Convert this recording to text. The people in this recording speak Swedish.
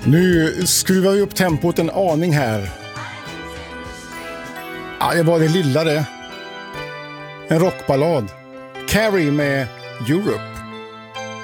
Nu skruvar vi upp tempot en aning här. Ja, det var det lilla det. En rockballad. Carrie med Europe.